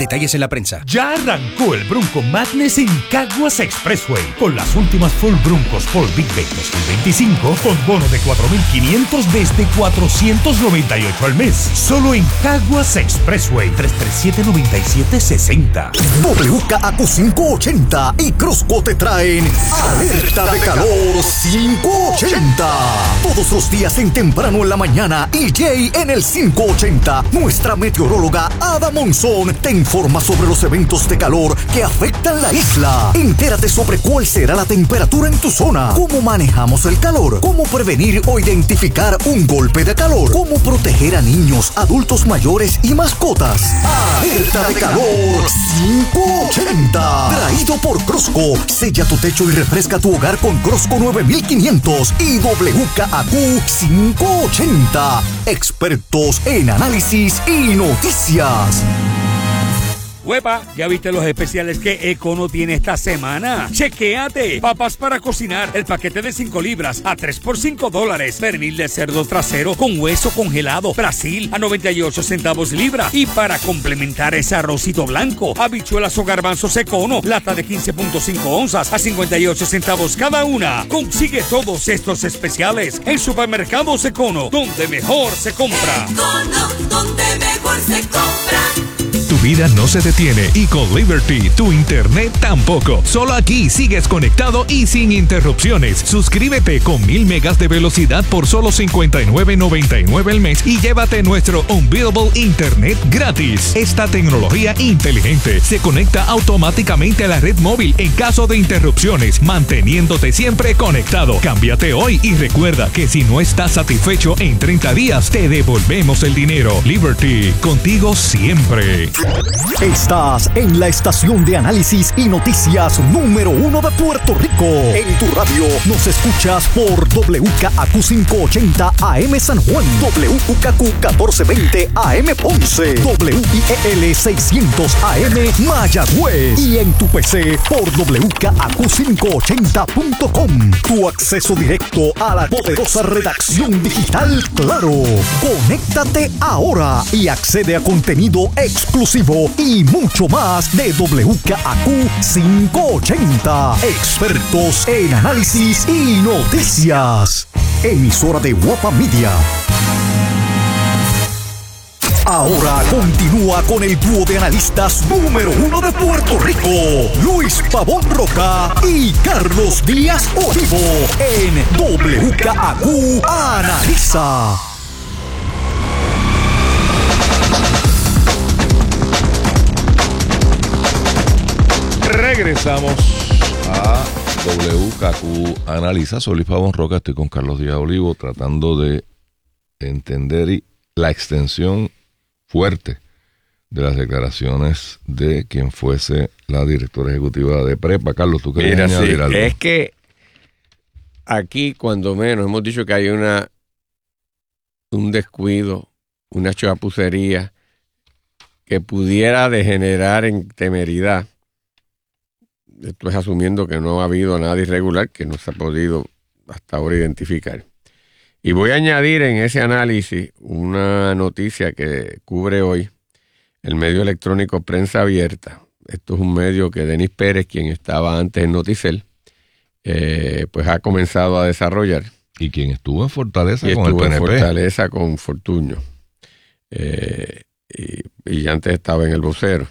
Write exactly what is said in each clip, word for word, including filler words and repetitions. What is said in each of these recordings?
Detalles en la prensa. Ya arrancó el Bronco Madness en Caguas Expressway con las últimas full Broncos Ford Big Bay dos mil veinticinco con bono de cuatro mil quinientos desde cuatrocientos noventa y ocho al mes. Solo en Caguas Expressway. Tres tres siete, nueve siete seis cero. W K A Q quinientos ochenta y Crosco te traen Alerta de Calor quinientos ochenta. Todos los días en temprano en la mañana, E J en el quinientos ochenta. Nuestra meteoróloga Ada Monzón te informa sobre los eventos de calor que afectan la isla. Entérate sobre cuál será la temperatura en tu zona, cómo manejamos el calor, cómo prevenir o identificar un golpe de calor, cómo proteger a niños, adultos mayores y mascotas. Alerta de Calor quinientos ochenta. Traído por Crosco. Sella tu techo y refresca tu hogar con Crosco nueve mil quinientos y W K A Q quinientos ochenta. Expertos en análisis y noticias. ¡Huepa! ¿Ya viste los especiales que Econo tiene esta semana? ¡Chequéate! Papas para cocinar, el paquete de cinco libras a tres por cinco dólares. Pernil de cerdo trasero con hueso congelado, Brasil a noventa y ocho centavos libra. Y para complementar ese arrocito blanco, habichuelas o garbanzos Econo, lata de quince punto cinco onzas a cincuenta y ocho centavos cada una. Consigue todos estos especiales en Supermercados Econo, donde mejor se compra. Econo, donde mejor se compra. Tu vida no se detiene y con Liberty tu internet tampoco. Solo aquí sigues conectado y sin interrupciones. Suscríbete con mil megas de velocidad por solo cincuenta y nueve noventa y nueve al mes y llévate nuestro Unbeatable Internet gratis. Esta tecnología inteligente se conecta automáticamente a la red móvil en caso de interrupciones, manteniéndote siempre conectado. Cámbiate hoy y recuerda que si no estás satisfecho en treinta días, te devolvemos el dinero. Liberty, contigo siempre. Estás en la estación de análisis y noticias número uno de Puerto Rico. En tu radio nos escuchas por W K A Q quinientos ochenta A M San Juan, W K Q catorce veinte A M Ponce, W I E L seiscientos A M Mayagüez y en tu P C por W K A Q quinientos ochenta punto com. Tu acceso directo a la poderosa redacción digital Claro. Conéctate ahora y accede a contenido exclusivo y mucho más de W K A Q quinientos ochenta. Expertos en análisis y noticias. Emisora de Guapa Media. Ahora continúa con el dúo de analistas número uno de Puerto Rico, Luis Pavón Roca y Carlos Díaz Olivo, en W K A Q Analiza. Regresamos a W K Q Analiza. Soy Luis Pavón Roca, estoy con Carlos Díaz Olivo tratando de entender la extensión fuerte de las declaraciones de quien fuese la directora ejecutiva de Prepa. Carlos, ¿tú querías Mira, añadir sí, algo? Es que aquí, cuando menos, hemos dicho que hay una un descuido, una chapucería que pudiera degenerar en temeridad. Esto es asumiendo que no ha habido nada irregular que no se ha podido hasta ahora identificar. Y voy a añadir en ese análisis una noticia que cubre hoy el medio electrónico Prensa Abierta. Esto es un medio que Denis Pérez, quien estaba antes en Noticel, eh, pues ha comenzado a desarrollar. Y quien estuvo en Fortaleza y con el P N P. Estuvo en Fortaleza con Fortuño. Eh, y, y antes estaba en El Vocero.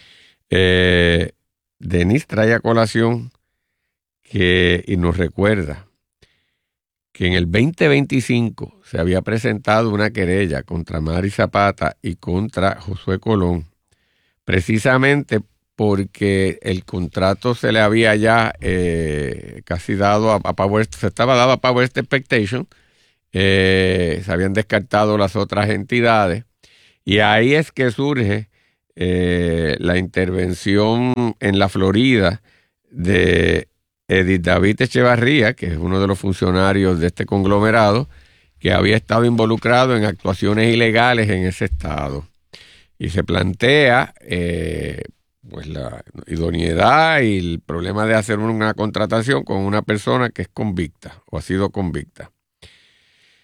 Eh, Denis trae a colación que, y nos recuerda que en el veinte veinticinco se había presentado una querella contra Mari Zapata y contra Josué Colón, precisamente porque el contrato se le había ya eh, casi dado a, a Power, se estaba dado a Power Expectation, eh, se habían descartado las otras entidades, y ahí es que surge eh, la intervención en la Florida de Edith David Echevarría, que es uno de los funcionarios de este conglomerado, que había estado involucrado en actuaciones ilegales en ese estado. Y se plantea eh, pues la idoneidad y el problema de hacer una contratación con una persona que es convicta o ha sido convicta.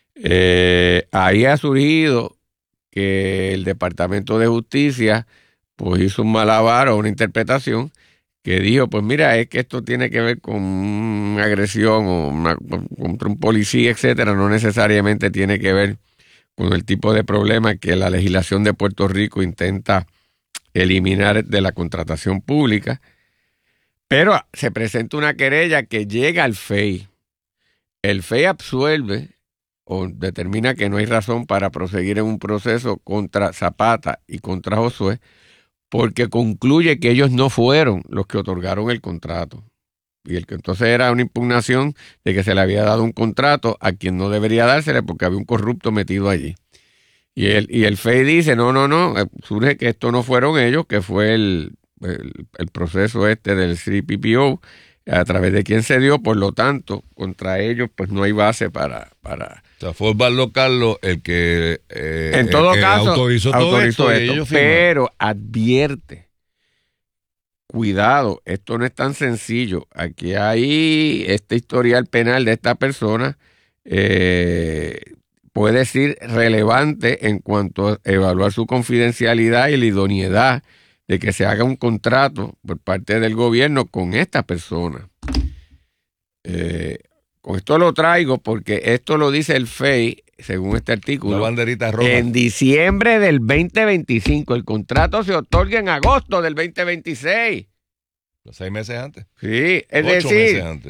Eh, ahí ha surgido que el Departamento de Justicia pues hizo un malabar o una interpretación que dijo, pues mira, es que esto tiene que ver con una agresión o una, contra un policía, etcétera, no necesariamente tiene que ver con el tipo de problema que la legislación de Puerto Rico intenta eliminar de la contratación pública, pero se presenta una querella que llega al F E I. El F E I absuelve o determina que no hay razón para proseguir en un proceso contra Zapata y contra Josué, porque concluye que ellos no fueron los que otorgaron el contrato. Y el que entonces era una impugnación de que se le había dado un contrato a quien no debería dársele porque había un corrupto metido allí. Y el, y el F E I dice, no, no, no, surge que esto no fueron ellos, que fue el, el, el proceso este del C P P O, a través de quien se dio, por lo tanto, contra ellos pues no hay base para... para o sea, fue Osvaldo Carlos el que, eh, en todo el que caso, autorizó todo autorizó esto, esto, y ellos pero advierte, cuidado, esto no es tan sencillo. Aquí hay este historial penal de esta persona, eh, puede ser relevante en cuanto a evaluar su confidencialidad y la idoneidad de que se haga un contrato por parte del gobierno con esta persona. Eh, con esto lo traigo porque esto lo dice el F E I, según este artículo, la banderita roja. En diciembre del veinte veinticinco. El contrato se otorga en agosto del veinte veintiséis. Seis meses antes. Sí, es Ocho decir, meses antes.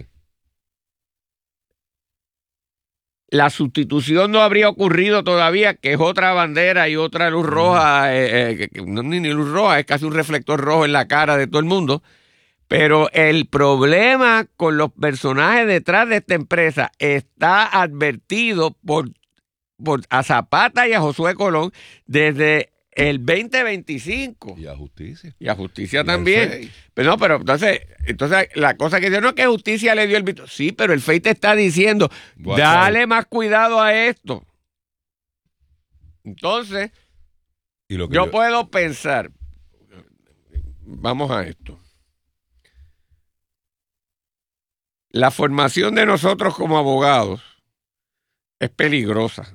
La sustitución no habría ocurrido todavía, que es otra bandera y otra luz roja, eh, eh, que no ni, ni luz roja, es casi un reflector rojo en la cara de todo el mundo. Pero el problema con los personajes detrás de esta empresa está advertido por, por a Zapata y a Josué Colón desde el veinte veinticinco. Y a justicia. Y a justicia y también. Pero no, pero entonces, entonces la cosa que dice, no es que justicia le dio el visto. Sí, pero el F E I te está diciendo, Watch dale out. más cuidado a esto. Entonces, Y lo que yo, yo- puedo pensar, vamos a esto. La formación de nosotros como abogados es peligrosa,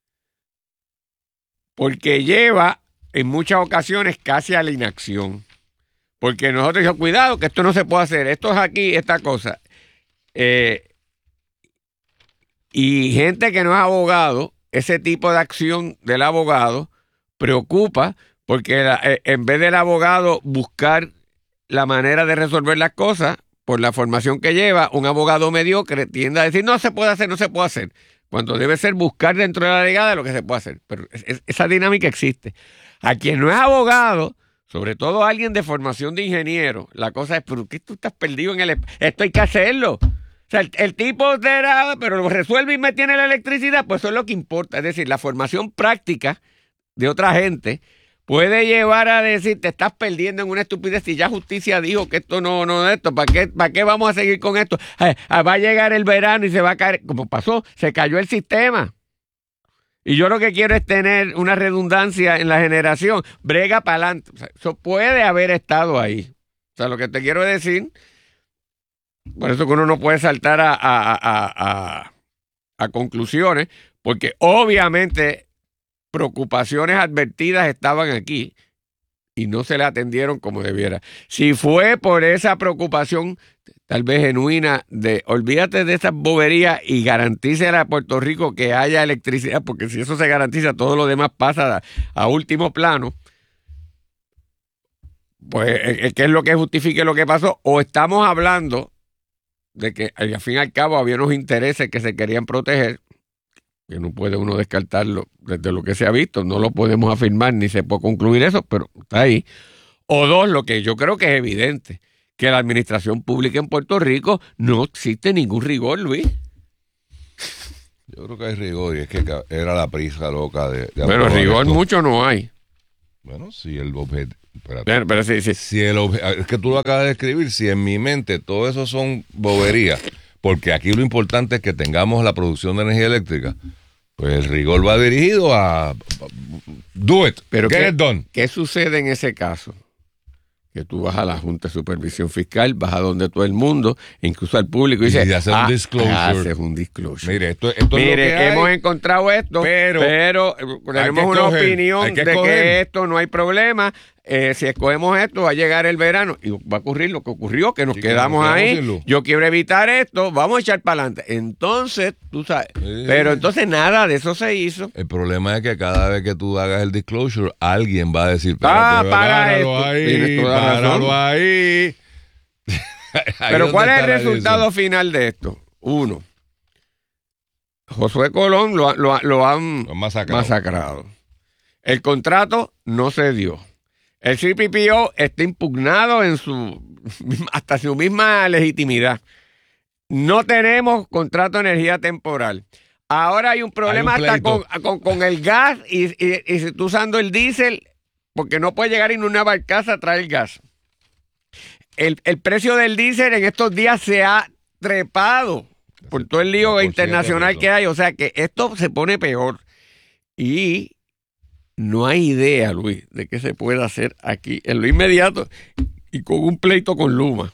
porque lleva en muchas ocasiones casi a la inacción. Porque nosotros decimos, cuidado, que esto no se puede hacer, esto es aquí, esta cosa. Eh, y gente que no es abogado, ese tipo de acción del abogado preocupa, porque la- eh, en vez del abogado buscar la manera de resolver las cosas, por la formación que lleva, un abogado mediocre tiende a decir, no se puede hacer, no se puede hacer. Cuando debe ser buscar dentro de la legada lo que se puede hacer. Pero es- es- esa dinámica existe. A quien no es abogado, sobre todo alguien de formación de ingeniero, la cosa es, ¿pero qué tú estás perdido en el... Esto hay que hacerlo. O sea, el, el tipo era, pero lo resuelve y me tiene la electricidad, pues eso es lo que importa. Es decir, la formación práctica de otra gente puede llevar a decir, te estás perdiendo en una estupidez si ya justicia dijo que esto no, no es esto, ¿para qué, para qué vamos a seguir con esto? Ah, ah, va a llegar el verano y se va a caer, como pasó, se cayó el sistema. Y yo lo que quiero es tener una redundancia en la generación, brega para adelante. O sea, eso puede haber estado ahí. O sea, lo que te quiero decir, por eso que uno no puede saltar a, a, a, a, a conclusiones, porque obviamente preocupaciones advertidas estaban aquí y no se le atendieron como debiera. Si fue por esa preocupación, tal vez genuina, de olvídate de esas boberías y garantícele a Puerto Rico que haya electricidad, porque si eso se garantiza, todo lo demás pasa a, a último plano, pues, ¿qué es lo que justifique lo que pasó? O estamos hablando de que al fin y al cabo había unos intereses que se querían proteger, que no puede uno descartarlo desde lo que se ha visto, no lo podemos afirmar ni se puede concluir eso, pero está ahí. O dos, lo que yo creo que es evidente, que la administración pública en Puerto Rico no existe ningún rigor, Luis. Yo creo que hay rigor y es que ca- era la prisa loca de... de Bueno, aprobar rigor esto. mucho no hay. Bueno, si el objeto... Pero, pero sí, sí. Si el obje- es que tú lo acabas de escribir, si en mi mente todo eso son boberías, porque aquí lo importante es que tengamos la producción de energía eléctrica, pues el rigor va dirigido a do it, Pero get ¿qué, it done. ¿qué sucede en ese caso? Que tú vas a la Junta de Supervisión Fiscal, vas a donde todo el mundo, incluso al público, y Y dices, haces un disclosure. haces un disclosure. Mire, esto, esto es lo Mire, que hay. hemos encontrado esto, pero pero, eh, hay tenemos que una escoger, opinión hay que de escoger. que esto no hay problema. eh, si escogemos esto, va a llegar el verano y va a ocurrir lo que ocurrió, que nos Sí, quedamos que nos ahí. quedamos sin luz. Yo quiero evitar esto, vamos a echar para adelante. Entonces, tú sabes, Sí. pero entonces nada de eso se hizo. El problema es que cada vez que tú hagas el disclosure, alguien va a decir, Ah, "Espérate, para páralo esto". ahí, Tienes toda la páralo razón. ahí. Ahí Pero donde ¿cuál es está el la resultado dirección. final de esto? Uno, Josué Colón lo, ha- lo, ha- lo han Lo han masacrado. masacrado. El contrato no se dio. El C P P O está impugnado en su hasta su misma legitimidad. No tenemos contrato de energía temporal. Ahora hay un problema Hay un hasta con, pleito. con- con el gas y, y, y si tú usando el diésel, porque no puede llegar en una barcaza a traer gas. El, el precio del diésel en estos días se ha trepado por todo el lío por internacional ciento, que hay. O sea que esto se pone peor. Y no hay idea, Luis, de qué se puede hacer aquí en lo inmediato y con un pleito con Luma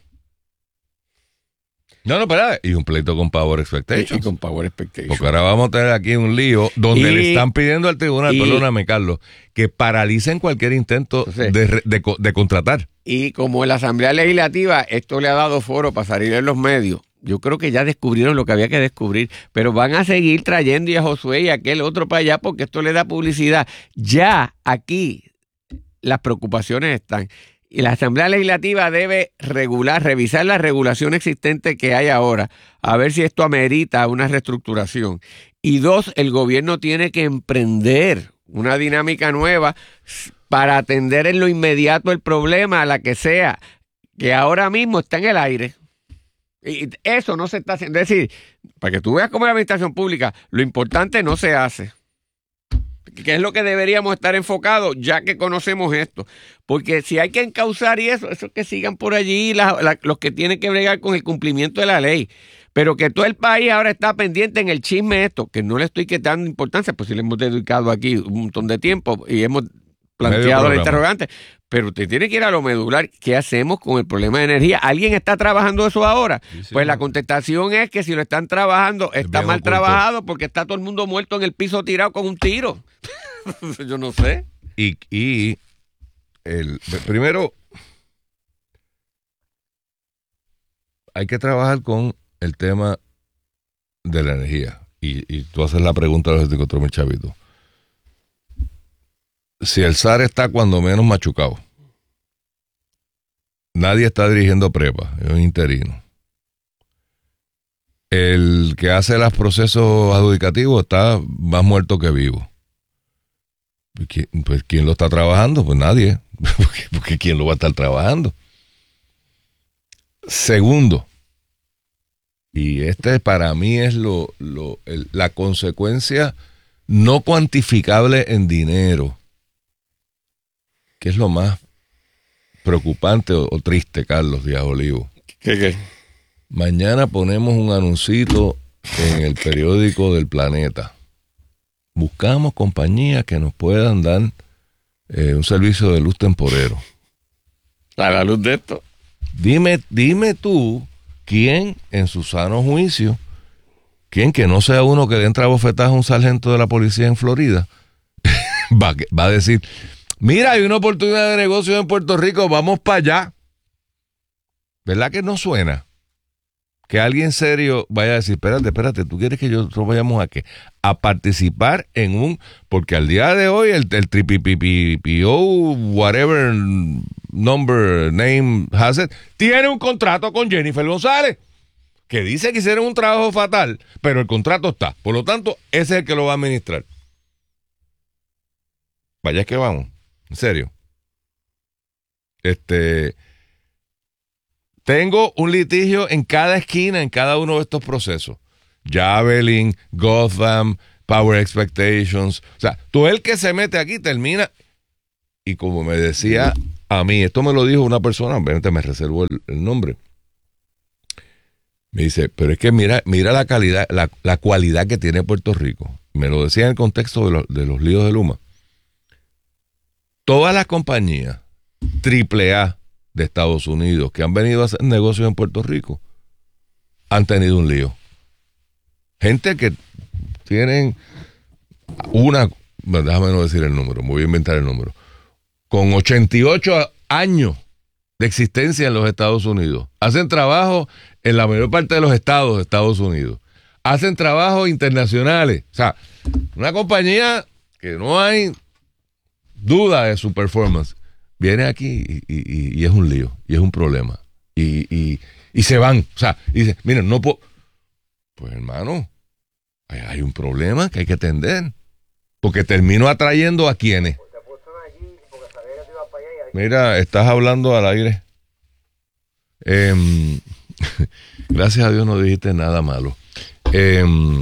No, no, espera. Y un pleito con Power y, Expectations. y con Power Expectation. Porque ahora vamos a tener aquí un lío donde Y- le están pidiendo al tribunal, y- perdóname, Carlos, que paralicen cualquier intento Entonces- de, re- de co- de contratar. Y como en la Asamblea Legislativa esto le ha dado foro para salir en los medios, yo creo que ya descubrieron lo que había que descubrir, pero van a seguir trayendo y a Josué y a aquel otro para allá porque esto le da publicidad. Ya aquí las preocupaciones están. Y la Asamblea Legislativa debe regular, revisar la regulación existente que hay ahora, a ver si esto amerita una reestructuración. Y dos, el gobierno tiene que emprender una dinámica nueva para atender en lo inmediato el problema, a la que sea, que ahora mismo está en el aire. Y eso no se está haciendo. Es decir, para que tú veas cómo es la administración pública, lo importante no se hace. Que es lo que deberíamos estar enfocados, ya que conocemos esto. Porque si hay que encauzar y eso, eso es que sigan por allí la- la- los que tienen que bregar con el cumplimiento de la ley. Pero que todo el país ahora está pendiente en el chisme esto, que no le estoy quitando importancia, pues si le hemos dedicado aquí un montón de tiempo y hemos planteado la programa. interrogante. Pero usted tiene que ir a lo medular. ¿Qué hacemos con el problema de energía? ¿Alguien está trabajando eso ahora? Sí, sí, pues la no. contestación es que si lo están trabajando, está bien mal oculto. trabajado porque está todo el mundo muerto en el piso tirado con un tiro. Yo no sé. Y, y el, primero, hay que trabajar con el tema de la energía. Y, y tú haces la pregunta a los veinticuatro mil chavitos. Si el S A R está cuando menos machucado, nadie está dirigiendo prepa, es un interino. El que hace los procesos adjudicativos está más muerto que vivo. ¿Qui- Pues ¿quién lo está trabajando? Pues nadie, porque, porque ¿quién lo va a estar trabajando? Segundo, y este para mí es lo, lo el- la consecuencia no cuantificable en dinero, que es lo más preocupante o, o triste, Carlos Díaz Olivo. ¿Qué, qué? Mañana ponemos un anuncito en el periódico del Planeta. Buscamos compañías que nos puedan dar eh, un servicio de luz temporero. A la luz de esto. Dime, dime tú, ¿quién en su sano juicio, quién que no sea uno que le entra a bofetadas a un sargento de la policía en Florida, va, va a decir, mira, hay una oportunidad de negocio en Puerto Rico, vamos para allá? ¿Verdad que no suena? Que alguien serio vaya a decir, espérate, espérate, ¿tú quieres que nosotros vayamos a qué? A participar en un, porque al día de hoy el, el P O, whatever number, name has it, tiene un contrato con Jennifer González, que dice que hicieron un trabajo fatal, pero el contrato está. Por lo tanto, ese es el que lo va a administrar. Vaya que vamos, en serio. Este... Tengo un litigio en cada esquina, en cada uno de estos procesos. Javelin, Gotham, Power Expectations. O sea, todo el que se mete aquí termina. Y como me decía a mí, esto me lo dijo una persona, obviamente me reservo el, el nombre. Me dice, pero es que mira, mira la calidad, la, la cualidad que tiene Puerto Rico. Me lo decía en el contexto de, lo, de los líos de Luma. Todas las compañías triple A de Estados Unidos que han venido a hacer negocios en Puerto Rico han tenido un lío. Gente que tienen una, bueno, déjame no decir el número, me voy a inventar el número, con ochenta y ocho años de existencia en los Estados Unidos. Hacen trabajo en la mayor parte de los estados de Estados Unidos. Hacen trabajos internacionales. O sea, una compañía que no hay duda de su performance. Viene aquí y, y, y es un lío, y es un problema. Y, y, y se van. O sea, y dicen, miren, no puedo... Pues hermano, hay, hay un problema que hay que atender. Porque termino atrayendo a quienes. Mira, estás hablando al aire. Eh, gracias a Dios no dijiste nada malo. Eh,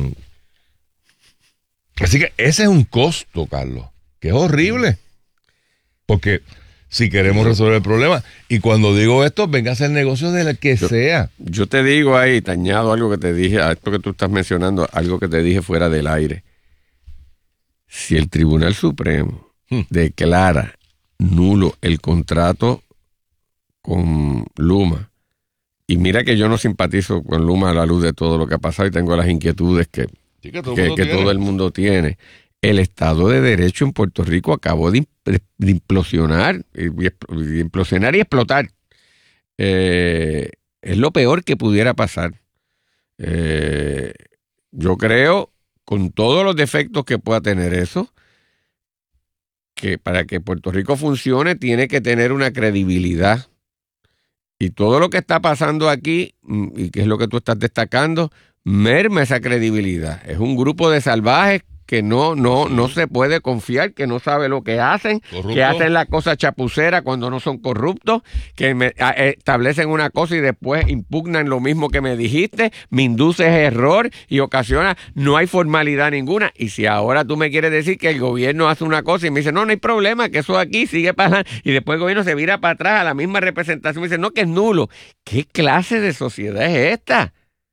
así que ese es un costo, Carlos, que es horrible. Porque si queremos resolver el problema, y cuando digo esto, venga a hacer negocios de la que yo, sea. Yo te digo ahí, te añado algo que te dije, a esto que tú estás mencionando, algo que te dije fuera del aire. Si el Tribunal Supremo hmm. declara nulo el contrato con Luma, y mira que yo no simpatizo con Luma a la luz de todo lo que ha pasado y tengo las inquietudes que, sí, que, todo, que, el que todo el mundo tiene. El Estado de Derecho en Puerto Rico acabó de, de implosionar, y, y implosionar y explotar. Eh, es lo peor que pudiera pasar. Eh, yo creo, con todos los defectos que pueda tener eso, que para que Puerto Rico funcione tiene que tener una credibilidad. Y todo lo que está pasando aquí, y que es lo que tú estás destacando, merma esa credibilidad. Es un grupo de salvajes que no, no, no se puede confiar, que no sabe lo que hacen, corrupto, que hacen las cosas chapuceras cuando no son corruptos, que me, a, establecen una cosa y después impugnan lo mismo que me dijiste, me induces error y ocasiona, no hay formalidad ninguna. Y si ahora tú me quieres decir que el gobierno hace una cosa y me dice, no, no hay problema, que eso aquí sigue pasando, y después el gobierno se vira para atrás a la misma representación y dice, no, que es nulo. ¿Qué clase de sociedad es esta?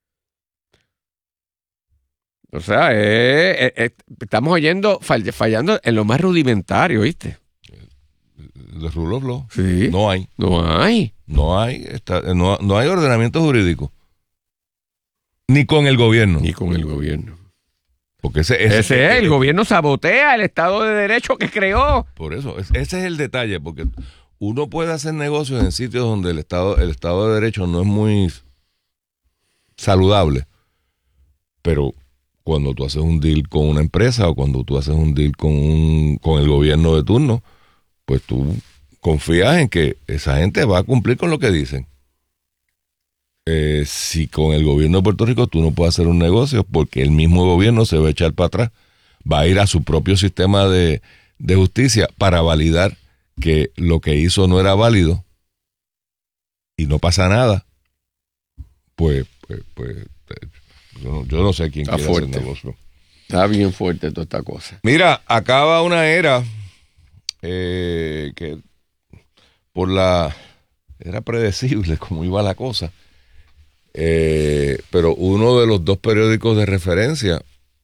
O sea, eh, eh, estamos oyendo, fall, fallando en lo más rudimentario, ¿viste? De rule of law. Sí. No hay. No hay. No hay, está, no, no hay ordenamiento jurídico. Ni con el gobierno. Ni con el gobierno. Porque ese, ese, ese es, el, el gobierno sabotea el Estado de Derecho que creó. Por eso, ese es el detalle, porque uno puede hacer negocios en sitios donde el Estado, el Estado de Derecho no es muy saludable, pero cuando tú haces un deal con una empresa o cuando tú haces un deal con un con el gobierno de turno, pues tú confías en que esa gente va a cumplir con lo que dicen. Eh, si con el gobierno de Puerto Rico tú no puedes hacer un negocio porque el mismo gobierno se va a echar para atrás, va a ir a su propio sistema de, de justicia para validar que lo que hizo no era válido y no pasa nada, pues, pues, pues Yo no, yo no sé quién está quiere fuerte. hacer negocio. Está bien fuerte toda esta cosa. Mira, acaba una era eh, que por la... era predecible cómo iba la cosa. Eh, pero uno de los dos periódicos de referencia,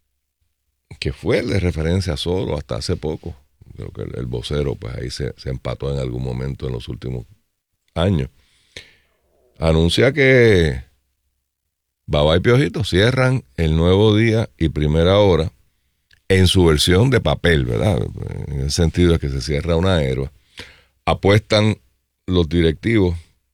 que fue el de referencia solo hasta hace poco, creo que el, el vocero, pues ahí se, se empató en algún momento en los últimos años, anuncia que Baba y Piojito cierran El Nuevo Día y Primera Hora en su versión de papel, ¿verdad? En el sentido de que se cierra una héroe. Apuestan los directivos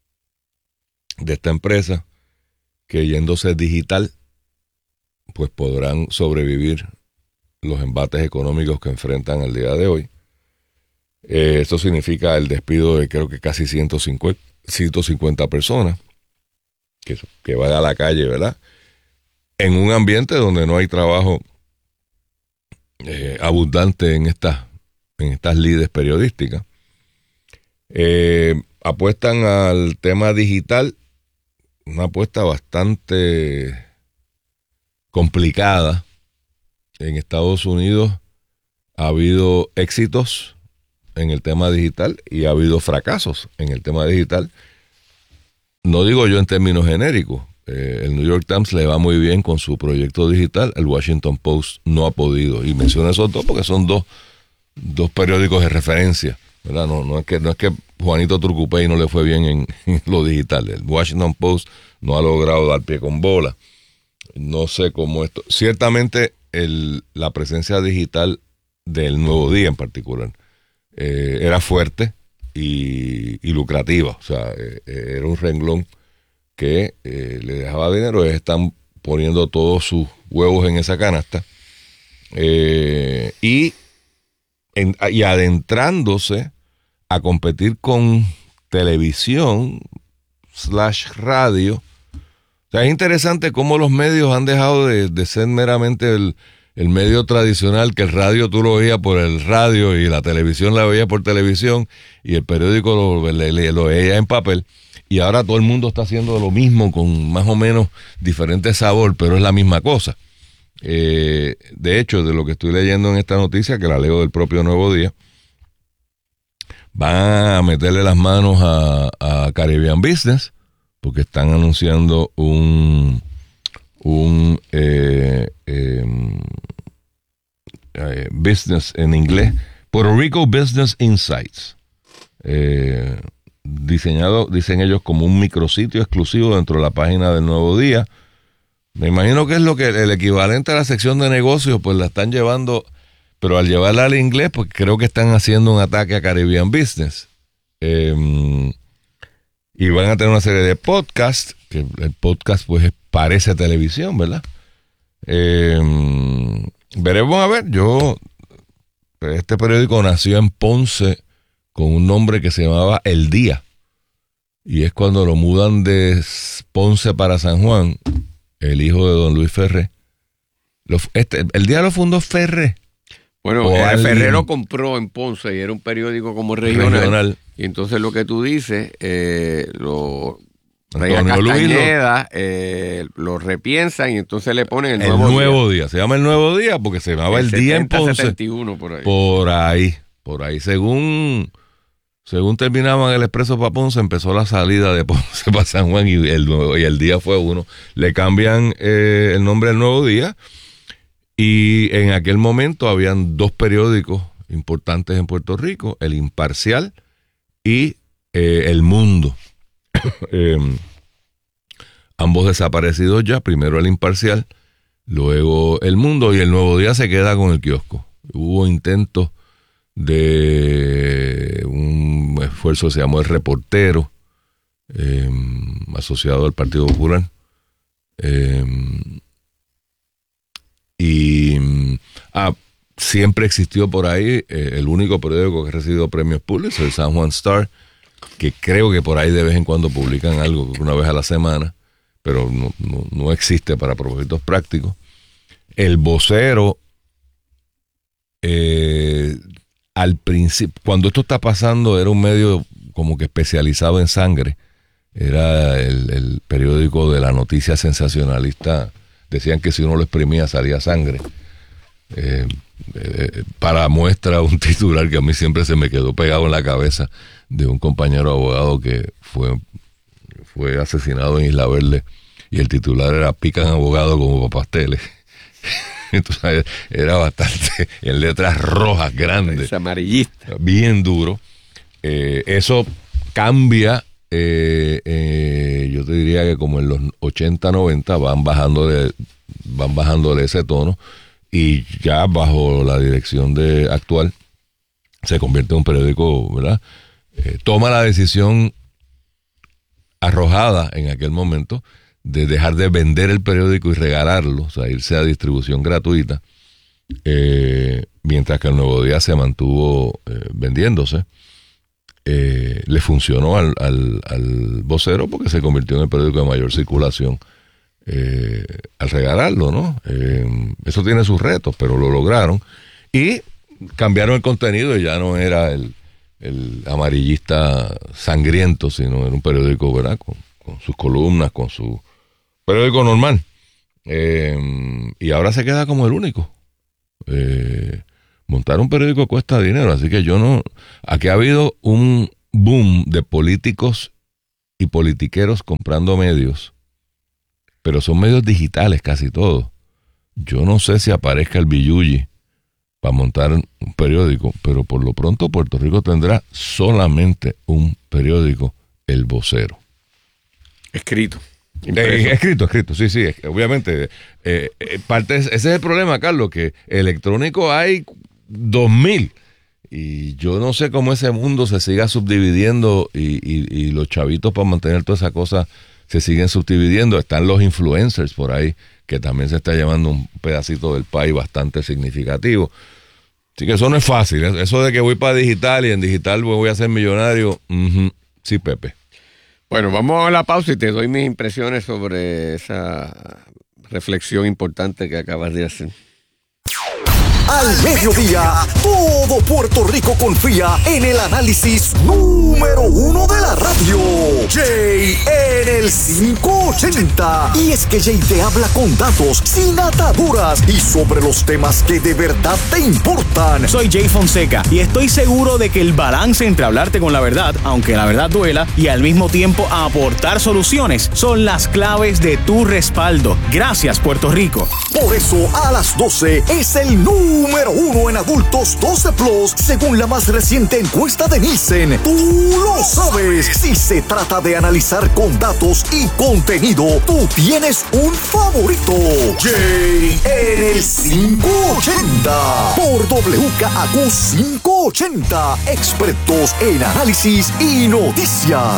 de esta empresa que yéndose digital, pues podrán sobrevivir los embates económicos que enfrentan al día de hoy. Eh, esto significa el despido de creo que casi ciento cincuenta personas. Que, que vaya a la calle, ¿verdad? En un ambiente donde no hay trabajo eh, abundante en estas en estas lides periodísticas. Eh, apuestan al tema digital, una apuesta bastante complicada. En Estados Unidos ha habido éxitos en el tema digital y ha habido fracasos en el tema digital. No digo yo en términos genéricos. Eh, el New York Times le va muy bien con su proyecto digital. El Washington Post no ha podido. Y menciono esos dos porque son dos, dos periódicos de referencia, ¿verdad? No, no, es que, no es que Juanito Turcupey no le fue bien en, en lo digital. El Washington Post no ha logrado dar pie con bola. No sé cómo esto... Ciertamente el, la presencia digital del Nuevo Día en particular eh, era fuerte y, y lucrativa. O sea, eh, era un renglón que eh, le dejaba dinero. Ellos están poniendo todos sus huevos en esa canasta eh, y, en, y adentrándose a competir con televisión slash radio. O sea, es interesante cómo los medios han dejado de, de ser meramente el, el medio tradicional, que el radio tú lo veías por el radio y la televisión la veías por televisión y el periódico lo, lo, lo veías en papel. Y ahora todo el mundo está haciendo lo mismo con más o menos diferente sabor, pero es la misma cosa. Eh, de hecho, de lo que estoy leyendo en esta noticia, que la leo del propio Nuevo Día, van a meterle las manos a, a Caribbean Business, porque están anunciando un, un eh, eh, eh, business en inglés, Puerto Rico Business Insights. Eh, diseñado, dicen ellos, como un micrositio exclusivo dentro de la página del Nuevo Día. Me imagino que es lo que el equivalente a la sección de negocios, pues la están llevando, pero al llevarla al inglés, pues creo que están haciendo un ataque a Caribbean Business. Eh, y van a tener una serie de podcasts, que el podcast pues parece televisión, ¿verdad? Eh, veremos a ver. Yo, este periódico nació en Ponce con un nombre que se llamaba El Día, y es cuando lo mudan de Ponce para San Juan, el hijo de don Luis Ferré. Lo, este, el Día lo fundó Ferré. Bueno, el Ferré lo compró en Ponce y era un periódico como regional. regional. Y entonces lo que tú dices, eh, lo Reyes Castañeda, eh, lo repiensan y entonces le ponen el, el nuevo, nuevo día. día. Se llama el Nuevo Día porque se llamaba el, el setenta, Día en Ponce. setenta y uno por ahí. Por ahí, por ahí. Según, según terminaban el expreso para Ponce, empezó la salida de Ponce para San Juan y el, nuevo, y el día fue uno. Le cambian eh, el nombre al Nuevo Día. Y en aquel momento habían dos periódicos importantes en Puerto Rico, El Imparcial y eh, El Mundo. eh, ambos desaparecidos ya, primero El Imparcial, luego El Mundo, y El Nuevo Día se queda con el kiosco. Hubo intentos de un esfuerzo que se llamó El Reportero, eh, asociado al Partido Popular. Eh, Y ah, siempre existió por ahí eh, el único periódico que ha recibido premios Pulitzer, el San Juan Star, que creo que por ahí de vez en cuando publican algo, una vez a la semana, pero no, no, no existe para propósitos prácticos. El Vocero, eh, al principio, cuando esto está pasando, era un medio como que especializado en sangre. Era el, el periódico de la noticia sensacionalista. Decían que si uno lo exprimía salía sangre. Eh, eh, para muestra un titular que a mí siempre se me quedó pegado en la cabeza, de un compañero abogado que fue, fue asesinado en Isla Verde, y el titular era "Pican abogado como para pasteles". Entonces era bastante, en letras rojas grandes, es amarillista, bien duro. Eh, eso cambia. Eh, eh, yo te diría que como en los ochenta, noventa van bajándole, van bajándole ese tono, y ya bajo la dirección de actual se convierte en un periódico, ¿verdad? Eh, toma la decisión arrojada en aquel momento de dejar de vender el periódico y regalarlo, o sea, irse a distribución gratuita, eh, mientras que el Nuevo Día se mantuvo eh, vendiéndose. Eh, le funcionó al, al, al Vocero porque se convirtió en el periódico de mayor circulación eh, al regalarlo, ¿no? Eh, eso tiene sus retos, pero lo lograron, y cambiaron el contenido, y ya no era el, el amarillista sangriento, sino era un periódico, ¿verdad? Con, con sus columnas, con su periódico normal. Eh, y ahora se queda como el único. Eh, Montar un periódico cuesta dinero, así que yo no... Aquí ha habido un boom de políticos y politiqueros comprando medios, pero son medios digitales casi todos. Yo no sé si aparezca el Billulli para montar un periódico, pero por lo pronto Puerto Rico tendrá solamente un periódico, El Vocero. Escrito. Eh, escrito, escrito, sí, sí, obviamente. Eh, eh, parte, ese es el problema, Carlos, que electrónico hay dos mil, y yo no sé cómo ese mundo se siga subdividiendo y, y, y los chavitos para mantener toda esa cosa se siguen subdividiendo. Están los influencers por ahí, que también se está llevando un pedacito del país bastante significativo. Así que eso no es fácil. Eso de que voy para digital y en digital voy a ser millonario, uh-huh. Sí, Pepe. Bueno, vamos a la pausa y te doy mis impresiones sobre esa reflexión importante que acabas de hacer. Al mediodía, todo Puerto Rico confía en el análisis número uno de la radio. Jay en el cinco ochenta. Y es que Jay te habla con datos, sin ataduras y sobre los temas que de verdad te importan. Soy Jay Fonseca y estoy seguro de que el balance entre hablarte con la verdad, aunque la verdad duela, y al mismo tiempo aportar soluciones, son las claves de tu respaldo. Gracias, Puerto Rico. Por eso, a las doce es el número número uno en adultos doce plus, según la más reciente encuesta de Nielsen. Tú lo sabes. Si se trata de analizar con datos y contenido, tú tienes un favorito. Jay en el cinco ochenta. Por W K A Q cinco ochenta. Expertos en análisis y noticias.